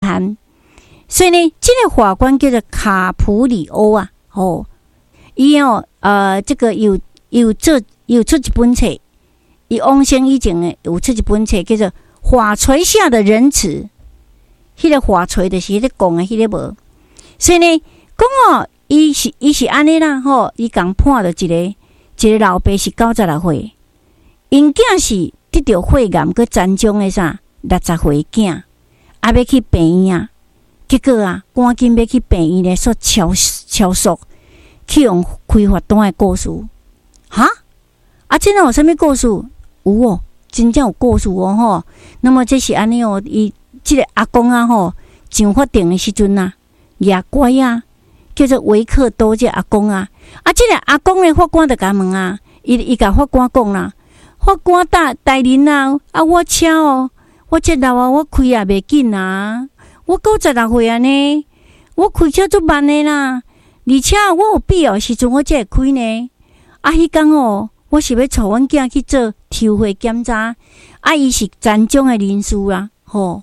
憾。所以呢，这个法官叫做卡普里欧啊，伊这个有出一本册，伊往生以前呢有出一本册叫做《法锤下的仁慈》。迄个法锤就是迄个讲的迄个无。所以呢，讲伊是安尼啦，伊共判着一个老爸是96岁，因囝是得着肺癌，佮残障的60岁囝，要去病院啊。结果赶紧要去病院咧，说超速，去用开罚单的故事。真的有啥物故事？有真正有故事那么这是安尼伊这个阿公上法庭的时阵也乖叫做维克多这阿公这个阿公的法官就甲问伊甲法官讲啦，法官大人我车我这老我开袂紧我96岁呢，我开车足慢的啦，而且我有必要时阵我才会开呢。迄天我是要带阮囝去做抽血检查，伊是残障的人士啦，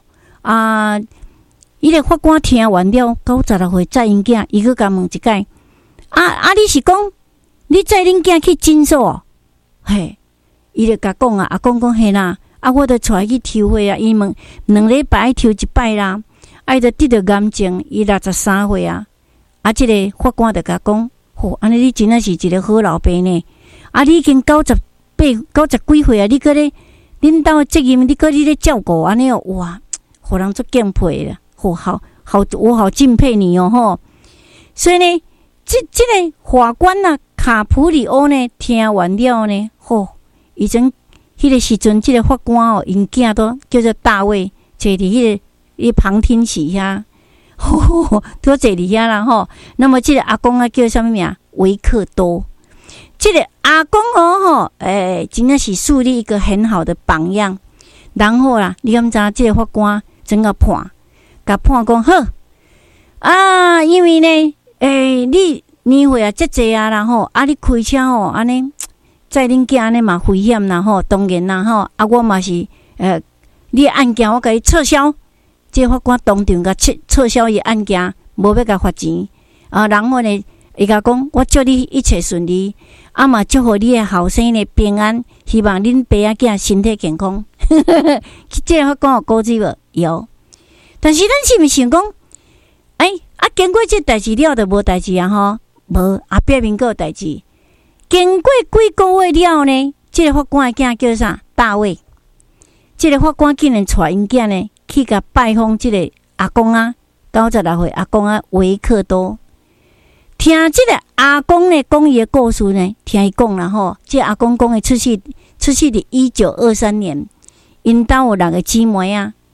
伊个法官听完了96岁载因囝，伊佫甲问一届，你是讲你载恁囝去诊所？伊就甲讲阿公讲嘿啦，我就带去抽血伊问2礼拜抽一摆啦。伊就得着癌症，伊63岁这个法官就甲讲，安尼你真的是一个好老爸呢。你已经90几岁你搁咧恁兜的责任，你搁咧照顾安尼哇，互人足敬佩啦。我好敬佩你所以呢，这个法官卡普里欧呢，听完了呢，以前迄个时阵，这个法官因囝都叫做大卫，坐伫迄个。旁听室遐，都坐伫遐啦那么这个阿公叫什么名？维克多。这个阿公真的是树立一个很好的榜样。然后啦，你敢知这个法官怎个判？甲判讲好因为呢，你年岁遮济啦你开车安尼载恁囝安尼嘛危险啦当然啦我嘛是你的案件我甲伊撤销。这个法官当场甲撤销伊案件，无要甲罚钱然后呢，伊甲讲，我祝你一切顺利，嘛祝福你的后生呢平安，希望恁爸囝身体健康。这个法官有鼓励无？有。但是咱是毋是想讲，经过这代志了就无代志无表面还有代志。经过几个月了呢，这个法官的囝叫啥？大卫。这个法官竟然带因囝呢。去甲拜访这个阿公96岁阿公维克多，听这个阿公呢讲伊的故事呢，听伊讲啦这阿公讲的出世伫1923年，因兜有6个姊妹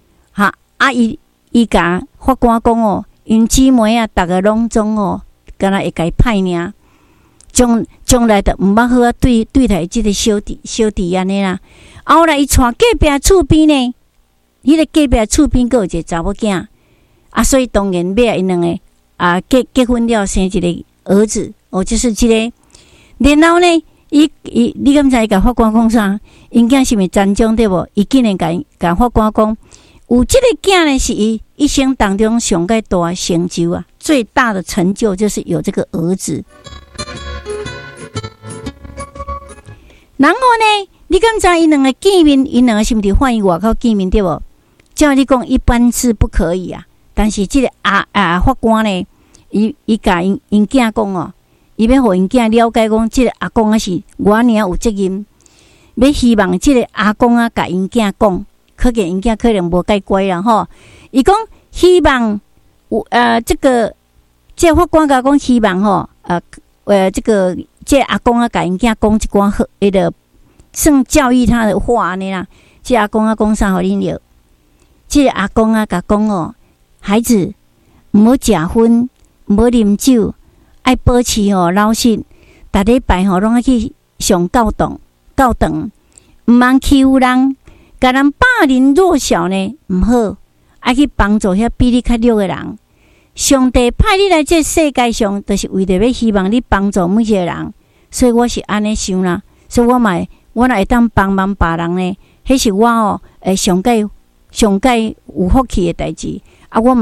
伊甲法官讲因姊妹逐个拢总敢若会甲伊歹命，将来就毋捌好对待这个小弟安尼啦。后来伊带隔壁厝边呢。迄个隔壁厝边，还有一个查某囝所以当然要因两个结婚了，生一个儿子就是这个。然后呢，你敢知伊甲法官讲啥？因囝是毋是残障对无？伊竟然甲法官讲，有这个囝呢，是伊一生当中上个大的成就最大的成就就是有这个儿子。然后呢，你敢知因两个见面，因两个是毋是欢迎外口见面对无？照你讲，一般是不可以但是这个法官呢，伊甲因囝讲伊要互因囝了解讲，这个阿公是我尔有责任，要希望这个阿公甲因囝讲，可见因囝可能无介乖啦伊讲希望这个法官甲讲希望这阿公甲因囝讲一寡好，算教育他的话安尼啦。这阿公讲啥互恁了？这个阿公甲讲孩子，毋好食薰，毋好啉酒，爱保持老实，逐礼拜拢爱去上教堂，毋通欺负人，甲人霸凌弱小呢毋好，爱去帮助遐比你较弱的人。上帝派你来这世界上，就是为着要希望你帮助每一个人，所以我是安尼想啦。所以我若会当帮忙别人呢，迄是我上界有福气的代志我